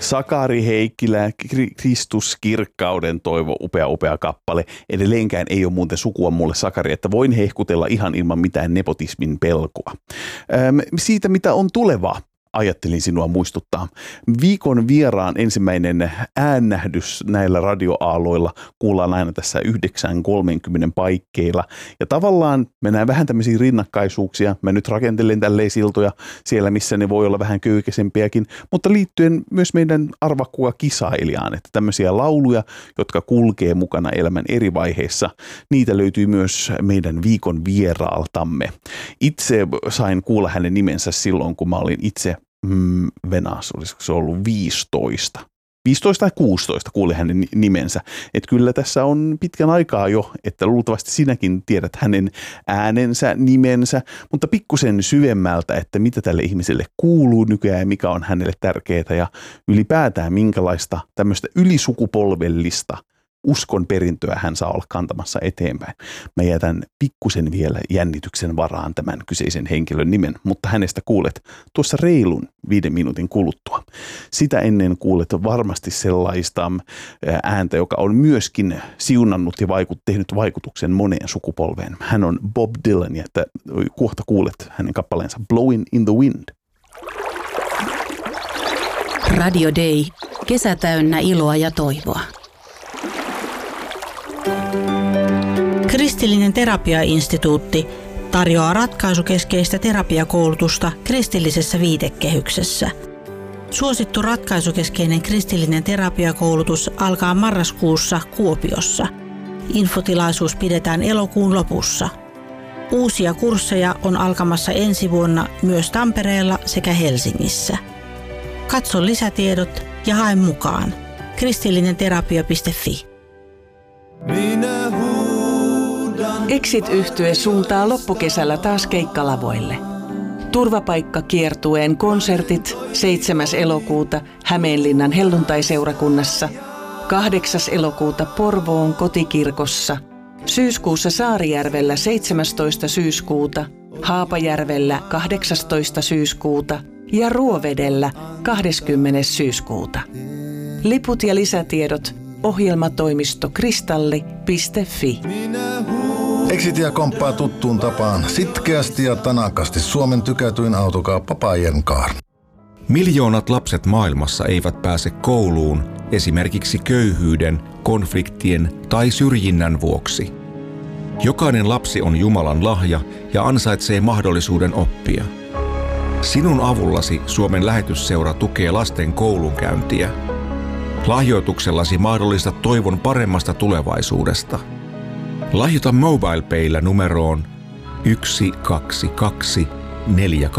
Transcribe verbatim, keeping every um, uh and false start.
Sakari Heikkilä, Kristus kirkkauden toivo, upea upea kappale. Edelleenkään ei ole muuten sukua mulle Sakari, että voin hehkutella ihan ilman mitään nepotismin pelkoa. Öm, siitä mitä on tulevaa. Ajattelin sinua muistuttaa. Viikon vieraan ensimmäinen äännähdys näillä radioaaloilla kuullaan aina tässä yhdeksän kolmekymmentä paikkeilla. Ja tavallaan mennään vähän tämmöisiä rinnakkaisuuksia. Mä nyt rakentelen tälleen siltoja siellä, missä ne voi olla vähän köykäisempiäkin, mutta liittyen myös meidän arvakkuva kisailijaan, että tämmöisiä lauluja, jotka kulkee mukana elämän eri vaiheissa, niitä löytyy myös meidän viikon vieraaltamme. Itse sain kuulla hänen nimensä silloin, kun mä olin itse Mm, Venas, olisiko se ollut viisitoista? viisitoista tai kuusitoista kuuli hänen nimensä. Että kyllä tässä on pitkän aikaa jo, että luultavasti sinäkin tiedät hänen äänensä, nimensä, mutta pikkusen syvemmältä, että mitä tälle ihmiselle kuuluu nykyään ja mikä on hänelle tärkeää ja ylipäätään minkälaista tämmöistä ylisukupolvellista uskon perintöä hän saa olla kantamassa eteenpäin. Mä jätän pikkusen vielä jännityksen varaan tämän kyseisen henkilön nimen, mutta hänestä kuulet tuossa reilun viiden minuutin kuluttua. Sitä ennen kuulet varmasti sellaista ääntä, joka on myöskin siunannut ja vaikut, tehnyt vaikutuksen moneen sukupolveen. Hän on Bob Dylan ja että kohta kuulet hänen kappaleensa Blowing in the Wind. Radio Day. Kesä täynnä iloa ja toivoa. Kristillinen terapiainstituutti tarjoaa ratkaisukeskeistä terapiakoulutusta kristillisessä viitekehyksessä. Suosittu ratkaisukeskeinen kristillinen terapiakoulutus alkaa marraskuussa Kuopiossa. Infotilaisuus pidetään elokuun lopussa. Uusia kursseja on alkamassa ensi vuonna myös Tampereella sekä Helsingissä. Katso lisätiedot ja hae mukaan. kristillinenterapia piste fi. Exit-yhtye suuntaa loppukesällä taas keikkalavoille. Turvapaikkakiertueen konsertit seitsemäs elokuuta Hämeenlinnan helluntaiseurakunnassa, kahdeksas elokuuta Porvoon kotikirkossa, syyskuussa Saarijärvellä seitsemästoista syyskuuta, Haapajärvellä kahdeksastoista syyskuuta ja Ruovedellä kahdeskymmenes syyskuuta. Liput ja lisätiedot ohjelmatoimisto kristalli piste fi. Exitia komppaa tuttuun tapaan sitkeästi ja tanakasti Suomen tykätyin autokauppa Bayern Car. Miljoonat lapset maailmassa eivät pääse kouluun esimerkiksi köyhyyden, konfliktien tai syrjinnän vuoksi. Jokainen lapsi on Jumalan lahja ja ansaitsee mahdollisuuden oppia. Sinun avullasi Suomen lähetysseura tukee lasten koulunkäyntiä. Lahjoituksellasi mahdollista toivon paremmasta tulevaisuudesta. Lahjoita MobilePaylla numeroon yksi kaksi kaksi neljä